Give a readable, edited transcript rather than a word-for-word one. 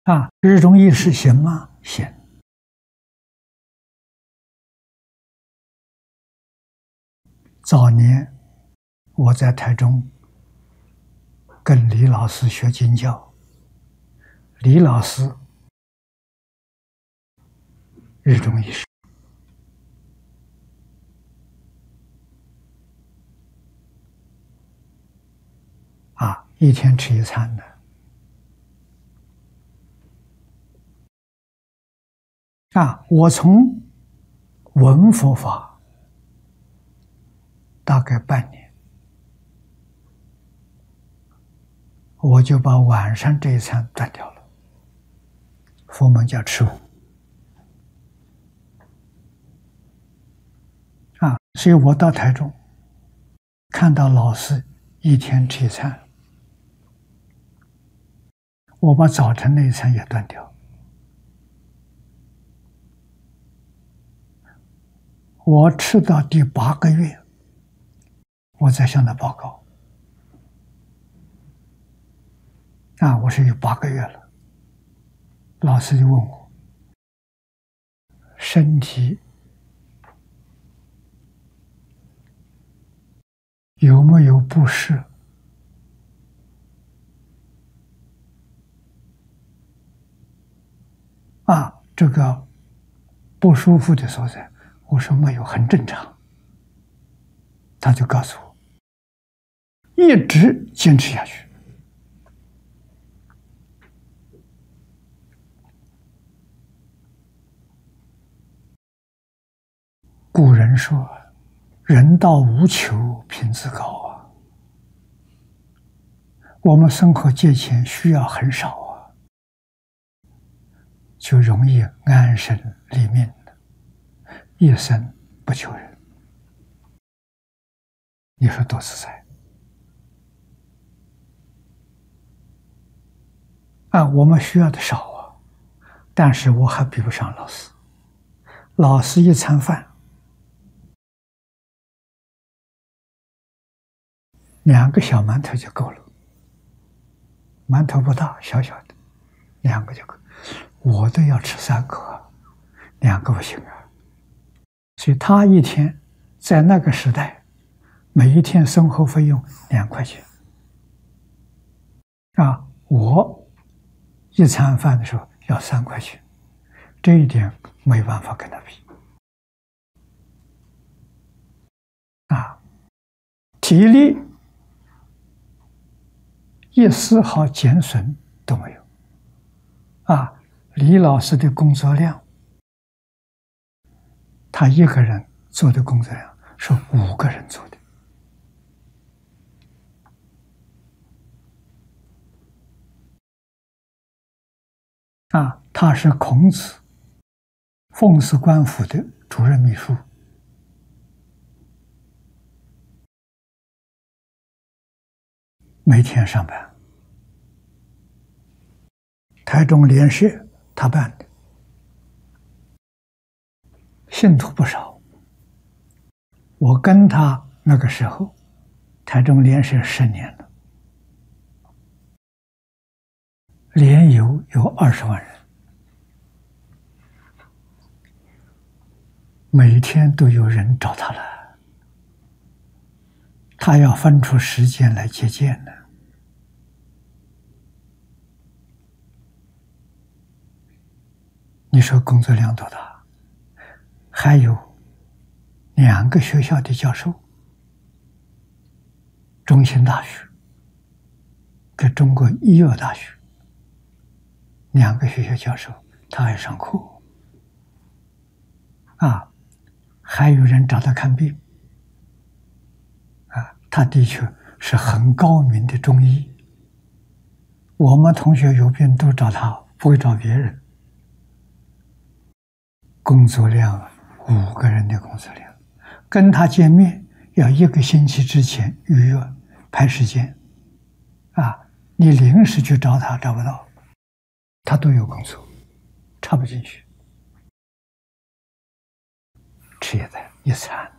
日中议事行吗？行。早年我在台中跟李老师学经教，李老师日中议事，一天吃一餐的。我从闻佛法大概半年，我就把晚上这一餐断掉了。佛门叫吃午。所以我到台中看到老师一天吃一餐，我把早晨那一餐也断掉。我吃到第8个月，我才向他报告。我说有8个月了，老师就问我身体有没有不适？这个不舒服的所在，我说没有，很正常。他就告诉我，一直坚持下去。古人说，人到无求，品自高我们生活节前需要很少就容易安身立命了，一生不求人。你说多自在我们需要的少但是我还比不上老师。老师一餐饭2个小馒头就够了，馒头不大，小小的2个就够，我都要吃3个，2个不行所以他一天在那个时代，每一天生活费用2块钱我一餐饭的时候要3块钱，这一点没办法跟他比体力一丝毫减损都没有李老师的工作量，他一个人做的工作量是5个人做的他是孔子奉祀官府的主任秘书，每天上班。台中联社他办的，信徒不少。我跟他那个时候，台中联社10年了，联友有20万人，每天都有人找他来，他要分出时间来接见呢。你说工作量多大？还有2个学校的教授，中兴大学跟中国医药大学2个学校教授，他还上课还有人找他看病他的确是很高明的中医。我们同学有病都找他，不会找别人。工作量5个人的工作量，跟他见面要1个星期之前预约排时间你临时去找他找不到，他都有工作，插不进去，吃一餐